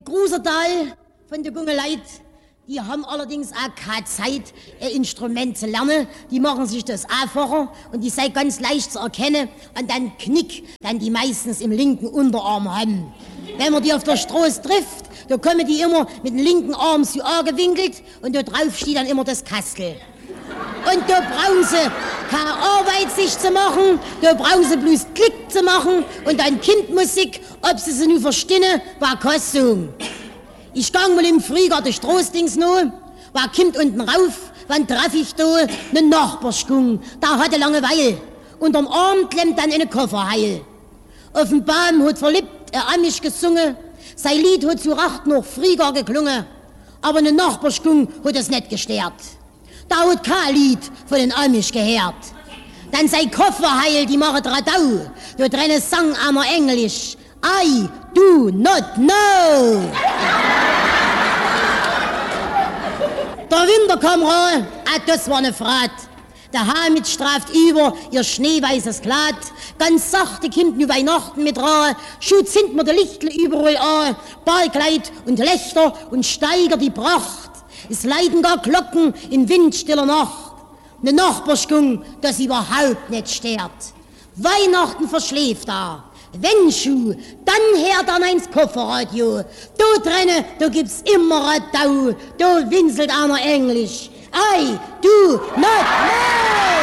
Großer Teil von den jungen Leuten, die haben allerdings auch keine Zeit, ein Instrument zu lernen. Die machen sich das einfacher und die sei ganz leicht zu erkennen an den Knick, den die meistens im linken Unterarm haben. Wenn man die auf der Straße trifft, da kommen die immer mit dem linken Arm so angewinkelt und da drauf steht dann immer das Kastel. Und da brauchen sie keine Arbeit sich zu machen, da brauchen sie bloß Klick zu machen und dann Kindmusik, ob sie nur verstehen, war Kostüm. Ich gang mal im Frühjahr die Straßdings noch, war kommt unten rauf, wann traf ich da ne Nachbarschkung, da hatte Langeweile. Unterm Arm klemmt dann eine Kofferheil. Auf dem Baum hat verliebt Amish gesungen, sein Lied hat zu Racht noch Frühjahr geklungen, aber ne Nachbarschkung hat es nicht gestört. Da hat kein Lied von den Amish gehört. Dann sei Kofferheil, die machen Radau, da drinne sang einmal Englisch. I do not know. Der Winter kam rein, das war ne Frat. Der Hamid straft über ihr schneeweißes Kleid. Ganz sachte kommt nu Weihnachten mit rein. Schut sind mir die Lichtle überall an. Ballkleid und Lichter und steigert die Pracht. Es leiden gar Glocken in windstiller Nacht. Ne Nachbarschkung, das überhaupt nicht stört. Weihnachten verschläft da. Wenn Schuh, dann hört an eins Kofferradio. Da drinnen, da gibt's immer Radau. Da winselt einer Englisch. I do not know.